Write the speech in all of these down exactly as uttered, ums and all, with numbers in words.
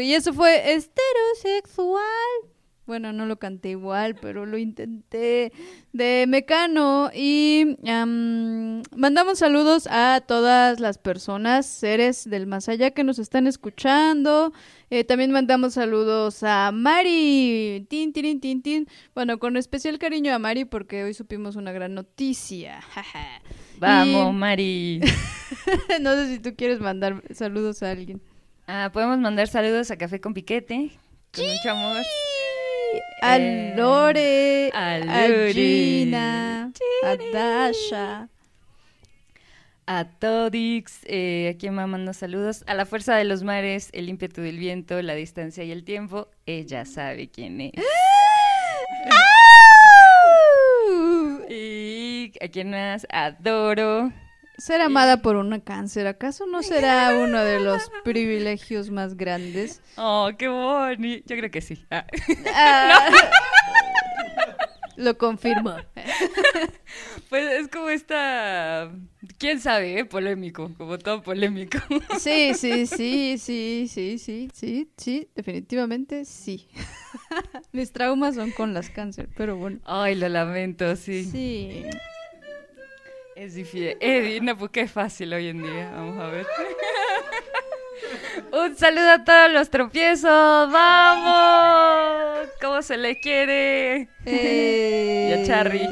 Y eso fue Heterosexual. Bueno, no lo canté igual, pero lo intenté, de Mecano. Y um, mandamos saludos a todas las personas, seres del más allá que nos están escuchando. Eh, también mandamos saludos a Mari. Tin, tin, tin, tin. Bueno, con especial cariño a Mari porque hoy supimos una gran noticia. Vamos, y... Mari. No sé si tú quieres mandar saludos a alguien. Ah, podemos mandar saludos a Café con Piquete, con mucho amor. A Eh, Lore, a a, Lore. Gina, a Dasha, a Todix, eh, a quien más manda saludos, a la fuerza de los mares, el ímpetu del viento, la distancia y el tiempo, ella sabe quién es. Y a quien más adoro. Ser amada por una cáncer, ¿acaso no será uno de los privilegios más grandes? Oh, qué bonito. Yo creo que sí. Ah. Ah, no. Lo confirmo. Pues es como esta, quién sabe, ¿eh? Polémico, como todo polémico. Sí, sí, sí, sí, sí, sí, sí, sí, definitivamente sí. Mis traumas son con las cáncer, pero bueno. Ay, lo lamento, sí. Sí. Es difícil. Eddie, no, pues qué fácil hoy en día. Vamos a ver. Un saludo a todos los tropiezos. ¡Vamos! ¿Cómo se les quiere? Eh... Y a Charry.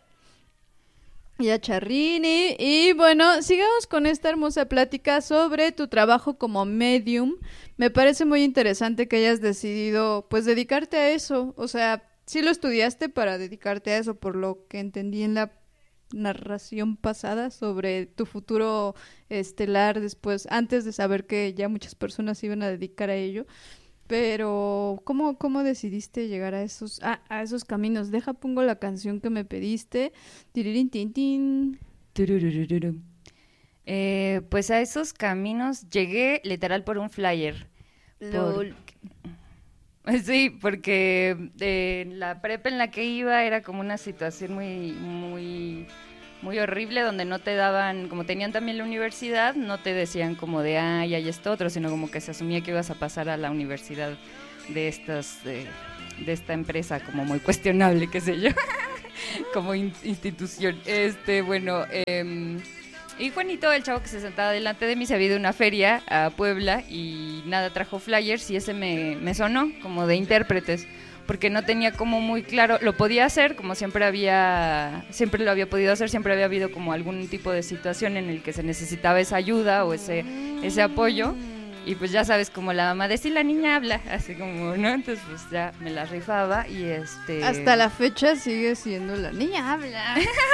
Y a Charrini. Y bueno, sigamos con esta hermosa plática sobre tu trabajo como medium. Me parece muy interesante que hayas decidido, pues, dedicarte a eso. O sea, sí lo estudiaste para dedicarte a eso, por lo que entendí en la narración pasada sobre tu futuro estelar después, antes de saber que ya muchas personas se iban a dedicar a ello. Pero, ¿cómo, cómo decidiste llegar a esos, a, a esos caminos? Deja, pongo la canción que me pediste. Tiririn, tin, tin. Tururururu. Eh, pues a esos caminos llegué literal por un flyer. Lol. Por... Sí, porque eh, la prepa en la que iba era como una situación muy, muy, muy horrible, donde no te daban, como tenían también la universidad, no te decían como de, ay, hay esto otro, sino como que se asumía que ibas a pasar a la universidad de estas, de, de esta empresa como muy cuestionable, qué sé yo, como in- institución. Este, bueno, eh, y Juanito, el chavo que se sentaba delante de mí, se había ido a una feria a Puebla y nada, trajo flyers y ese me, me sonó como de intérpretes, porque no tenía como muy claro, lo podía hacer, como siempre había, siempre lo había podido hacer, siempre había habido como algún tipo de situación en el que se necesitaba esa ayuda o ese, ese apoyo, y pues ya sabes, como la mamá de si la niña habla, así como, ¿no? Entonces pues ya me la rifaba y este... Hasta la fecha sigue siendo la niña habla.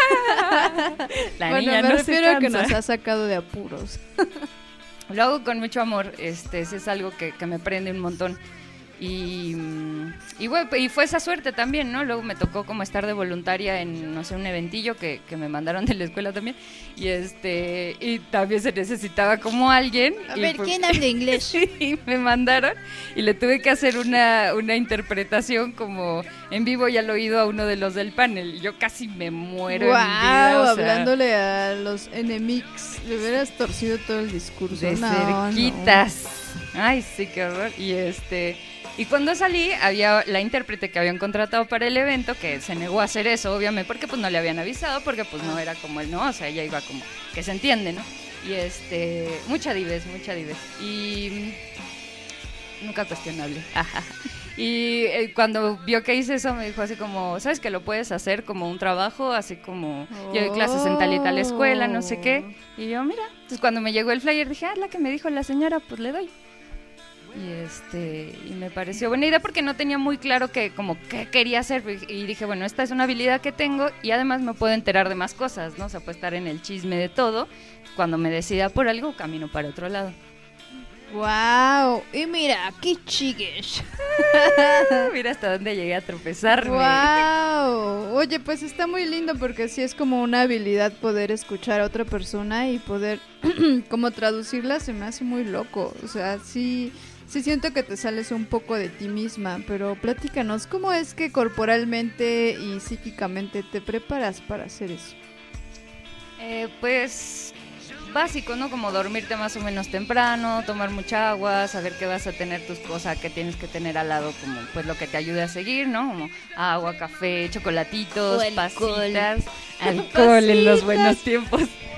La bueno, niña me no refiero se a que cansa. nos ha sacado de apuros. Lo hago con mucho amor, este, es algo que, que me prende un montón. Y, y, bueno, y fue esa suerte también, ¿no? Luego me tocó como estar de voluntaria en, no sé, un eventillo que, que me mandaron de la escuela también. Y este y también se necesitaba como alguien. A y ver, fue- ¿quién habla inglés? Sí, me mandaron y le tuve que hacer una, una interpretación como en vivo y al oído a uno de los del panel. Yo casi me muero Wow, en vida, o sea, hablándole a los enemigos. Le hubieras torcido todo el discurso. de No, cerquitas. Ay, sí, qué horror. Y este... Y cuando salí, había la intérprete que habían contratado para el evento, que se negó a hacer eso, obviamente, porque pues no le habían avisado, porque pues no era como él, no, o sea, ella iba como, que se entiende, ¿no? Y este, mucha dives, mucha dives. Y nunca cuestionable. Ajá. Y eh, cuando vio que hice eso, me dijo así como, ¿sabes que lo puedes hacer como un trabajo? Así como, yo doy clases en tal y tal escuela, no sé qué. Y yo, mira, entonces cuando me llegó el flyer dije, ah, la que me dijo la señora, pues le doy. Y este y me pareció buena idea porque no tenía muy claro que como qué quería hacer y dije, bueno, esta es una habilidad que tengo y además me puedo enterar de más cosas, ¿no? O sea, puedo estar en el chisme de todo. Cuando me decida por algo, camino para otro lado. Wow, y mira, qué chigues. Mira hasta dónde llegué a tropezarme. Wow. Oye, pues está muy lindo porque sí es como una habilidad poder escuchar a otra persona y poder como traducirla, se me hace muy loco. O sea, sí, sí siento que te sales un poco de ti misma, pero platícanos, ¿cómo es que corporalmente y psíquicamente te preparas para hacer eso? Eh, pues básico, ¿no? Como dormirte más o menos temprano, tomar mucha agua, saber que vas a tener tus cosas que tienes que tener al lado, como pues lo que te ayude a seguir, ¿no? Como agua, café, chocolatitos, O alcohol. pasitas, alcohol en los buenos tiempos.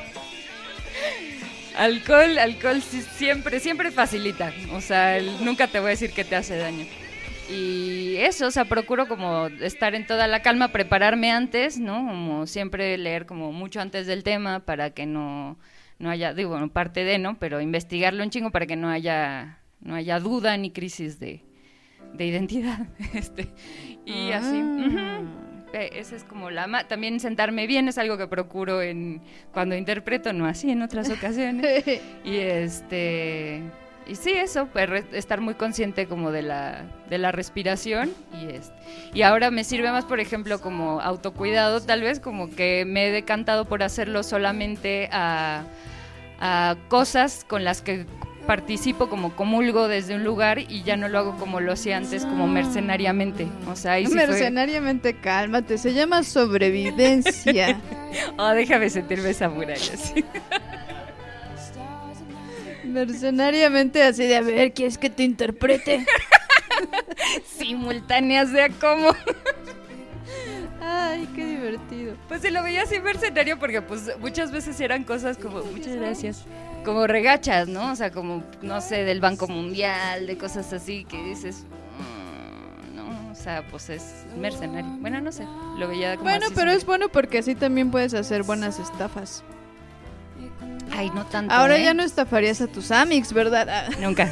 Alcohol, alcohol sí, siempre, siempre facilita, o sea, el, nunca te voy a decir que te hace daño. Y eso, o sea, procuro como estar en toda la calma, prepararme antes, ¿no? Como siempre leer como mucho antes del tema para que no, no haya, digo, bueno, parte de, ¿no? Pero investigarlo un chingo para que no haya, no haya duda ni crisis de, de identidad. este Y Ah. así. Uh-huh. Esa es como la... Ma- también sentarme bien es algo que procuro en cuando interpreto, no así en otras ocasiones. Y este... Y sí, eso, pues, re- estar muy consciente como de la, de la respiración y, este, y ahora me sirve más, por ejemplo, como autocuidado, tal vez, como que me he decantado por hacerlo solamente a, a cosas con las que participo, como comulgo desde un lugar y ya no lo hago como lo hacía antes, como mercenariamente. O sea, ahí sí fue... Mercenariamente, cálmate, se llama sobrevivencia. Oh, déjame sentirme esa muralla, sí. Mercenariamente así de, a ver, ¿quieres que te interprete? Simultáneas de cómo. Ay, qué divertido. Pues se lo veía así mercenario porque pues muchas veces eran cosas como, muchas gracias, como regachas, ¿no? O sea, como, no sé, del Banco Mundial, de cosas así que dices, mmm, no, o sea, pues es mercenario. Bueno, no sé, lo veía como Bueno, así, pero sí. es bueno porque así también puedes hacer buenas estafas. Ay, no tanto, Ahora ¿eh? ya no estafarías a tus amics, ¿verdad? Ah. Nunca.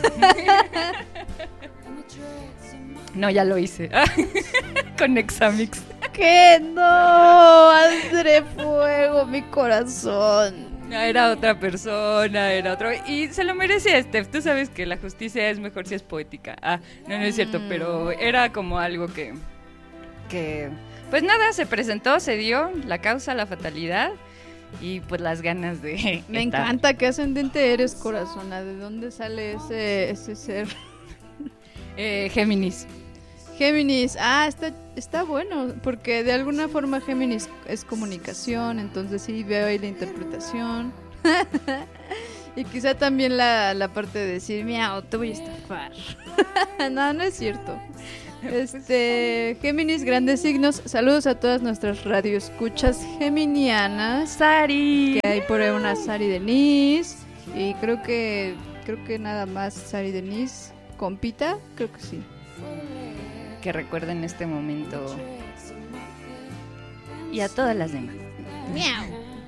No, ya lo hice. Con Examix. ¡Que no! ¡Hazle fuego mi corazón! No, era otra persona, era otro. Y se lo merecía, Steph. Tú sabes que la justicia es mejor si es poética. Ah, no, no es cierto, Mm. pero era como algo que. que. Pues nada, se presentó, se dio la causa, la fatalidad. Y pues las ganas de. Me estar. encanta. ¿Qué ascendente eres, corazona? ¿De dónde sale ese, ese ser? Eh, Géminis. Géminis. Ah, está, está bueno, porque de alguna forma Géminis es comunicación, entonces sí veo ahí la interpretación. Y quizá también la, la parte de decir, miau, te voy a estafar. No, no es cierto. Este, Géminis, grandes signos. Saludos a todas nuestras radioescuchas geminianas. Sari. Que hay por ahí una Sari Denise. Y creo que, creo que nada más Sari Denise. Compita, creo que sí. Que recuerden este momento. Y a todas las demás. Miau.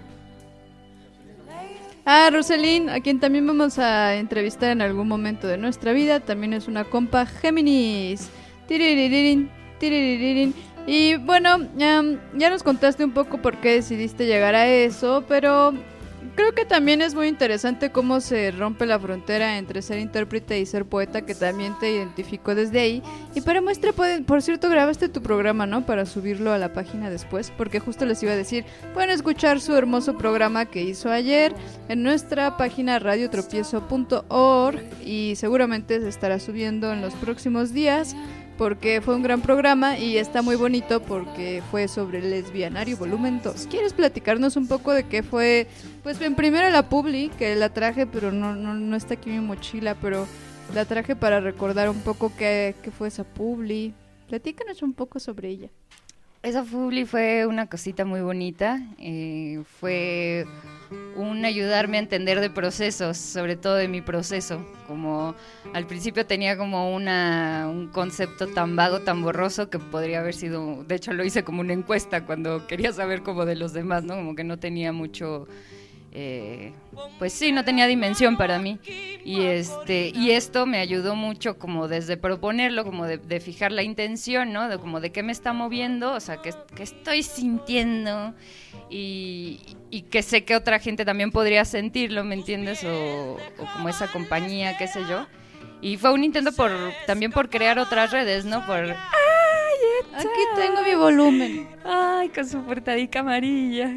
Ah, Roselyn, a quien también vamos a entrevistar en algún momento de nuestra vida, también es una compa Géminis. Tiririririn, tiririririn. Y bueno, um, ya nos contaste un poco por qué decidiste llegar a eso, pero creo que también es muy interesante cómo se rompe la frontera entre ser intérprete y ser poeta, que también te identificó desde ahí. Y para muestra, pueden- por cierto, grabaste tu programa, ¿no? Para subirlo a la página después, porque justo les iba a decir, pueden escuchar su hermoso programa que hizo ayer en nuestra página radio tropiezo punto org y seguramente se estará subiendo en los próximos días, porque fue un gran programa y está muy bonito porque fue sobre el lesbianario volumen dos. ¿Quieres platicarnos un poco de qué fue? Pues en primera la publi, que la traje, pero no, no, no está aquí mi mochila, pero la traje para recordar un poco qué, qué fue esa publi. Platícanos un poco sobre ella. Esa publi fue una cosita muy bonita, eh, fue un ayudarme a entender de procesos, sobre todo de mi proceso, como al principio tenía como una, un concepto tan vago, tan borroso que podría haber sido, de hecho lo hice como una encuesta cuando quería saber como de los demás, ¿no? Como que no tenía mucho... Eh, pues sí, no tenía dimensión para mí y este y esto me ayudó mucho como desde proponerlo, como de, de fijar la intención, ¿no? De como de qué me está moviendo, o sea, qué, qué estoy sintiendo y, y que sé que otra gente también podría sentirlo, ¿me entiendes? O, o como esa compañía, qué sé yo. Y fue un intento por también por crear otras redes, ¿no? Por Aquí tengo mi volumen. ay, con su portadica amarilla.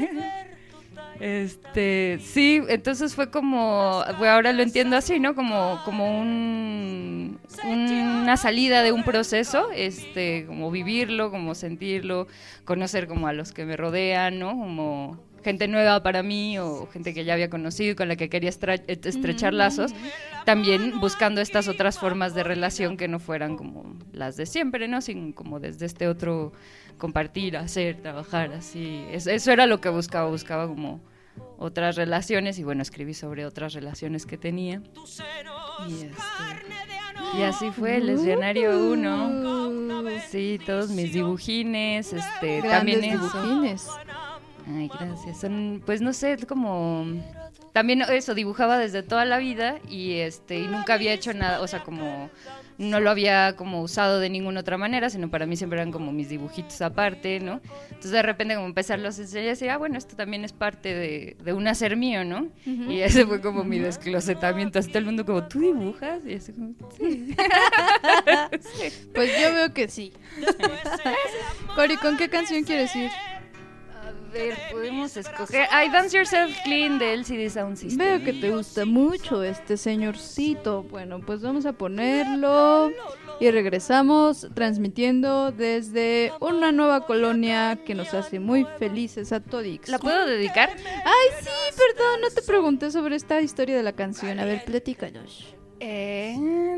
Este, sí, entonces fue como, bueno, ahora lo entiendo así, ¿no? Como, como un, una salida de un proceso, este, como vivirlo, como sentirlo, conocer como a los que me rodean, ¿no? Como, gente nueva para mí o gente que ya había conocido y con la que quería estra- estrechar lazos, también buscando estas otras formas de relación que no fueran como las de siempre, ¿no? Sino como desde este otro compartir, hacer, trabajar, así. Es, eso era lo que buscaba, buscaba como otras relaciones y bueno, escribí sobre otras relaciones que tenía. Y, este, y así fue, el Lesbianario uno. Sí, todos mis dibujines, este, Grandes también eso. dibujines. Ay, gracias. Son, pues no sé, como también eso, dibujaba desde toda la vida y este y nunca había hecho nada, o sea, como no lo había como usado de ninguna otra manera, sino para mí siempre eran como mis dibujitos aparte, ¿no? Entonces de repente como empezarlos a enseñar y decir, ah, bueno, esto también es parte de, de un hacer mío, ¿no? Uh-huh. Y ese fue como mi desclosetamiento, así todo el mundo como, ¿tú dibujas? Y así como, sí. Sí. Pues yo veo que sí. Cori, ¿con qué canción quieres ir? A ver, podemos escoger. Ay, Dance Yourself Clean de L C D Sound System. Veo que te gusta mucho este señorcito. Bueno, pues vamos a ponerlo y regresamos transmitiendo desde una nueva colonia que nos hace muy felices a todix. ¿La puedo dedicar? Ay, sí, perdón, no te pregunté sobre esta historia de la canción. A ver, platícanos. Eh...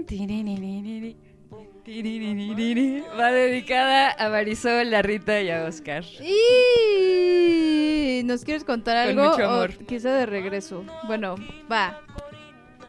Va dedicada a Marisol, a Rita y a Oscar. ¿Y nos quieres contar algo? Con mucho amor. O quizá de regreso. Bueno, va.